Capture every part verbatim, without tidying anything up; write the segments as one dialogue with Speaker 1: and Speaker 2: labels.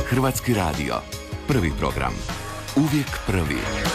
Speaker 1: Hrvatski radio. Prvi program. Uvijek prvi.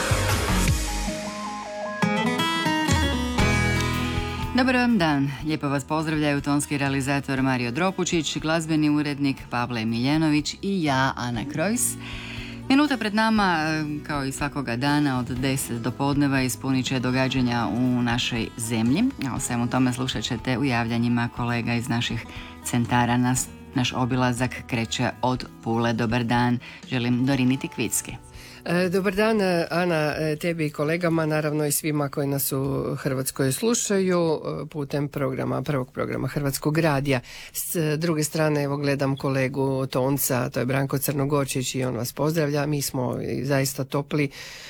Speaker 2: Dobar vam dan. Lijepo vas pozdravljaju tonski realizator Mario Dropučić, glazbeni urednik Pavle Miljenović i ja, Ana Krojs. Minuta pred nama, kao i svakoga dana od deset do podneva, ispunit će događanja u našoj zemlji. A o svemu tome slušat ćete u javljanjima kolega iz naših centara. Nas, naš obilazak kreće od Pule. Dobar dan, želim Dorini Tikvicki.
Speaker 3: Dobar dan, Ana, tebi i kolegama, naravno i svima koji nas u Hrvatskoj slušaju putem programa, prvog programa Hrvatskog radija. S druge strane, evo gledam kolegu Tonca, to je Branko Crnogorčić i on vas pozdravlja. Mi smo zaista topli.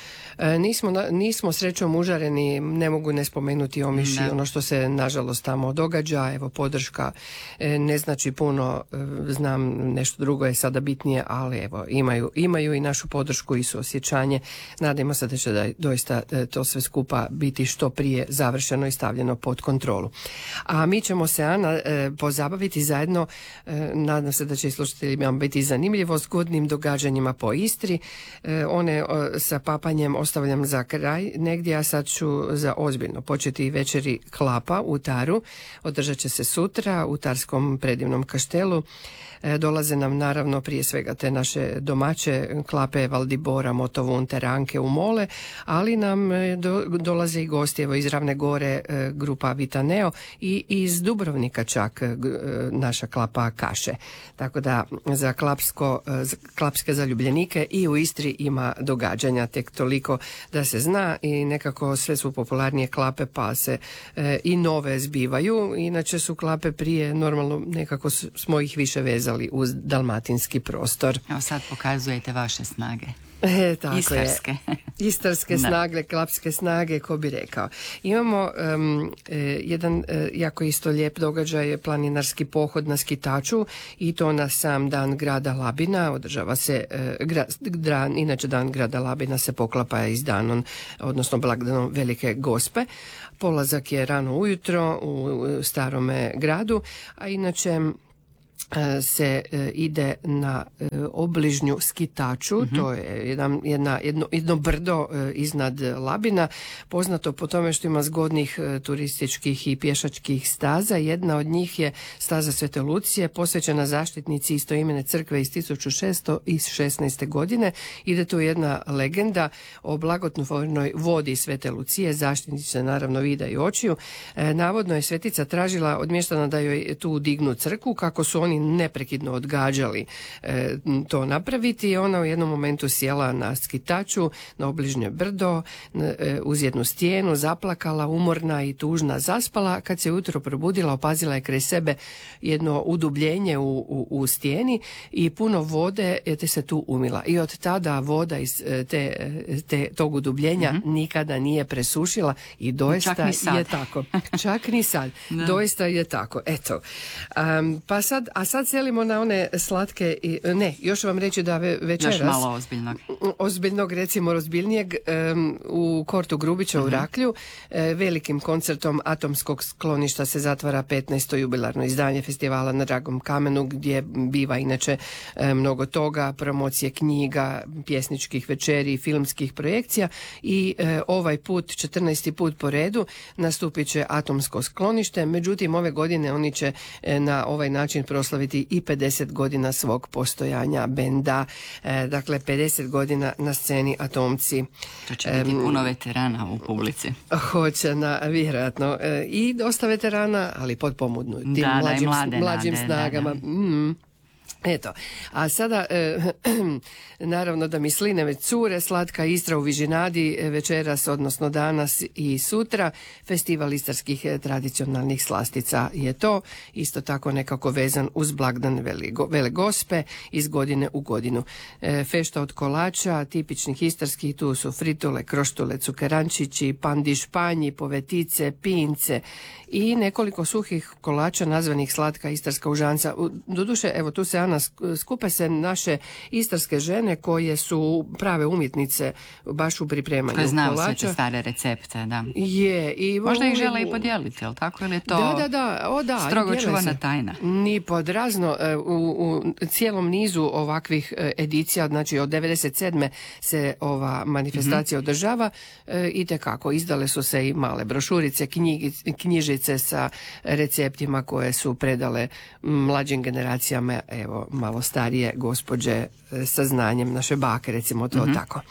Speaker 3: Nismo, nismo srećom užareni, ne mogu ne spomenuti Omiš i ono što se nažalost tamo događa. Evo, podrška ne znači puno, znam nešto drugo je sada bitnije, ali evo imaju, imaju i našu podršku i suosjećanje. Nadajmo se da će da doista to sve skupa biti što prije završeno i stavljeno pod kontrolu. A mi ćemo se, Ana, pozabaviti zajedno, nadam se da će i slušateljima biti zanimljivo, s godnim događanjima po Istri. One sa papanjem ostavljam za kraj negdje, a sad ću za ozbiljno početi večeri Klapa u Taru. Održat će se sutra u Tarskom predivnom kaštelu. Dolaze nam naravno prije svega te naše domaće Klape, Valdibora, Motovun, Teranke u Mole, ali nam do, dolaze i gosti, evo iz Ravne Gore grupa Vitaneo i iz Dubrovnika čak naša Klapa Kaše. Tako da za klapsko, klapske zaljubljenike i u Istri ima događanja, tek toliko da se zna, i nekako sve su popularnije Klape pa se e, i nove zbivaju. Inače su Klape prije normalno nekako smo ih više vezali uz dalmatinski prostor.
Speaker 2: Evo sad pokazujete vaše snage.
Speaker 3: E, tako
Speaker 2: Istarske.
Speaker 3: Je. Istarske snage, klapske snage, ko bi rekao. Imamo um, e, jedan e, jako isto lijep događaj, planinarski pohod na skitaču, i to na sam dan grada Labina. Održava se, e, gra, dan, inače dan grada Labina se poklapa i s danom, odnosno blagdanom Velike Gospe. Polazak je rano ujutro u, u starome gradu, a inače se e, ide na e, obližnju skitaču, mm-hmm. to je jedan, jedna, jedno, jedno brdo e, iznad Labina, poznato po tome što ima zgodnih e, turističkih i pješačkih staza. Jedna od njih je staza Svete Lucije, posvećena zaštitnici istoimene crkve iz tisuću šesto šesnaeste. godine. Ide tu jedna legenda o blagotvornoj vodi Svete Lucije, zaštitnice naravno vida i očiju. E, navodno je svetica tražila od mještana da joj tu dignu crkvu, kako su oni neprekidno odgađali e, to napraviti, i ona u jednom momentu sjela na skitaču na obližnje brdo e, uz jednu stijenu, zaplakala, umorna i tužna, zaspala. Kad se ujutro probudila, opazila je kraj sebe jedno udubljenje u, u, u stijeni i puno vode, te se tu umila. I od tada voda iz te, te, tog udubljenja mm-hmm. nikada nije presušila, i doista je tako. Čak ni sad. Doista je tako. Eto. Um, pa sad, a sad selimo na one slatke, i, ne, još vam reći da ve, večeras...
Speaker 2: Još malo ozbiljnog.
Speaker 3: Ozbiljnog, recimo ozbiljnijeg, um, u Kortu Grubića uh-huh. u Raklju, uh, velikim koncertom Atomskog skloništa se zatvara petnaesto jubilarno izdanje festivala na Dragom kamenu, gdje biva inače uh, mnogo toga, promocije knjiga, pjesničkih večeri, filmskih projekcija, i uh, ovaj put, četrnaesti put po redu, nastupit će Atomsko sklonište. Međutim, ove godine oni će uh, na ovaj način proslaviti i pedeset godina svog postojanja benda. E, dakle, pedeset godina na sceni Atomci.
Speaker 2: To će biti puno veterana u publici.
Speaker 3: Hoće, na, vjerojatno. E, I dosta veterana, ali potpomudnutim
Speaker 2: da,
Speaker 3: mlađim,
Speaker 2: mlade,
Speaker 3: mlađim
Speaker 2: nade,
Speaker 3: snagama.
Speaker 2: Da, da.
Speaker 3: Mm. Eto, a sada e, naravno da mi sline već cure, slatka Istra u Vižinadi večeras, odnosno danas i sutra. Festival istarskih tradicionalnih slastica je to, isto tako nekako vezan uz blagdan Vele Gospe iz godine u godinu. E, fešta od kolača, tipičnih istarskih, tu su fritule, kroštule, cukerančići, pandi španji, povetice, pince i nekoliko suhih kolača nazvanih slatka istarska užanca. Doduše, evo tu se dana skupe se naše istarske žene koje su prave umjetnice baš u pripremanju
Speaker 2: koje znaju
Speaker 3: kolača.
Speaker 2: sve te stare recepte, da.
Speaker 3: Je, i
Speaker 2: možda ih žele i podijeliti, jel tako? Ili je to
Speaker 3: da, da, da. O, da,
Speaker 2: strogo čuvana tajna?
Speaker 3: Ni pod razno. U, u cijelom nizu ovakvih edicija, znači od devedeset sedme se ova manifestacija mm-hmm. održava e, i tekako. Izdale su se i male brošurice, knjigi, knjižice sa receptima koje su predale mlađim generacijama, evo, malo starije gospođe sa znanjem, naše bake, recimo to mm-hmm. tako.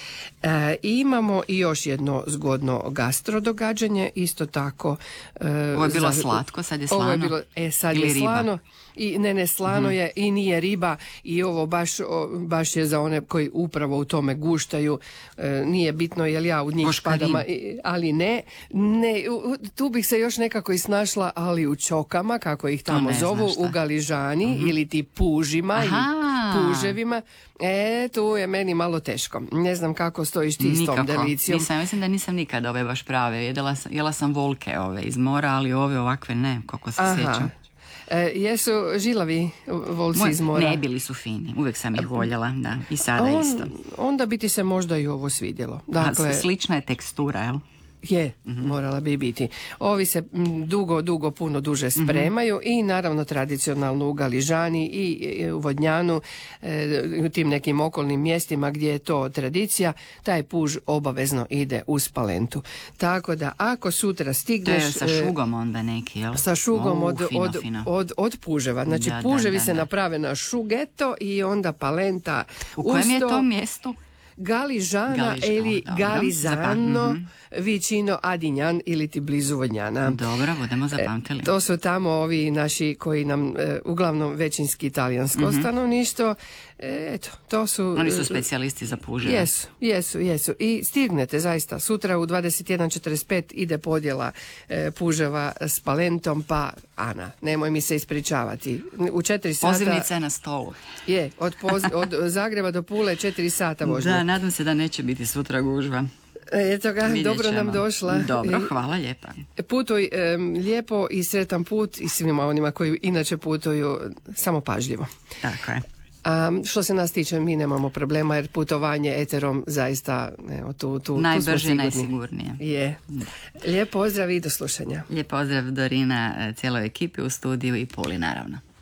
Speaker 3: E, imamo i još jedno zgodno gastro događanje, isto tako. E,
Speaker 2: ovo je bilo
Speaker 3: za,
Speaker 2: slatko, sad je slano.
Speaker 3: Ovo je bilo, e, sad
Speaker 2: ili
Speaker 3: je slano.
Speaker 2: Riba.
Speaker 3: I ne, ne, slano mm-hmm. je i nije riba i ovo baš, o, baš je za one koji upravo u tome guštaju. E, nije bitno jel ja u njih
Speaker 2: Boškarin.
Speaker 3: spadam, ali ne. ne u, tu bih se još nekako i snašla, ali u čokama, kako ih tamo zovu, u galižani mm-hmm. ili ti pužima Aha. ili puževima. E, tu je meni malo teško. Ne znam kako stojiš ti s tom delicijom.
Speaker 2: Nisam, mislim da nisam nikad ove baš prave. Jedela sam, jela sam volke ove iz mora, ali ove ovakve ne, kako se
Speaker 3: Aha.
Speaker 2: sjećam.
Speaker 3: E, jesu žilavi volci Moj, iz mora?
Speaker 2: Ne, bili su fini. Uvijek sam ih voljela, da. I sada
Speaker 3: On,
Speaker 2: isto.
Speaker 3: Onda bi ti se možda i ovo svidjelo. Dakle,
Speaker 2: A, slična je tekstura, jel?
Speaker 3: Je, mm-hmm. morala bi biti. Ovi se dugo, dugo, puno duže spremaju mm-hmm. i naravno tradicionalno u Galižani i u Vodnjanu, e, u tim nekim okolnim mjestima gdje je to tradicija, taj puž obavezno ide uz palentu. Tako da ako sutra stigneš...
Speaker 2: To je sa šugom onda neki, jel?
Speaker 3: Sa šugom
Speaker 2: o,
Speaker 3: od,
Speaker 2: fino,
Speaker 3: od,
Speaker 2: fino.
Speaker 3: od, od puževa. Znači
Speaker 2: da,
Speaker 3: puževi
Speaker 2: da, da,
Speaker 3: se
Speaker 2: da.
Speaker 3: naprave na šugeto i onda palenta...
Speaker 2: U kojem je to mjestu?
Speaker 3: Galižana
Speaker 2: Galiž,
Speaker 3: ili
Speaker 2: o,
Speaker 3: Galizano,
Speaker 2: mm-hmm.
Speaker 3: vicino Adinjan ili ti blizu Vodnjana.
Speaker 2: Dobro, budemo zapamtili.
Speaker 3: E, to su tamo ovi naši koji nam, e, uglavnom većinski italijansko mm-hmm. stanovništvo. E, eto, to su...
Speaker 2: Oni su specijalisti za puževe.
Speaker 3: Jesu, jesu, jesu. I stignete zaista. Sutra u dvadeset jedan četrdeset pet ide podjela e, puževa s palentom, pa Ana, nemoj mi se ispričavati. U četiri sata...
Speaker 2: Pozivnica je na stolu.
Speaker 3: Je, od, poz, od Zagreba do Pule četiri sata vožnje.
Speaker 2: Da, nadam se da neće biti sutra gužva.
Speaker 3: Eto ga, Vidjet dobro ćemo. Nam došla.
Speaker 2: Dobro, hvala lijepa.
Speaker 3: Putuj um, lijepo i sretan put i svima onima koji inače putuju samo pažljivo.
Speaker 2: Tako je.
Speaker 3: A što se nas tiče, mi nemamo problema jer putovanje eterom zaista evo, tu, tu,
Speaker 2: najbrže
Speaker 3: tu
Speaker 2: i najsigurnije.
Speaker 3: Je. Lijep pozdrav i do slušanja.
Speaker 2: Lijep pozdrav Dorina, cijeloj ekipi u studiju i Puli naravno.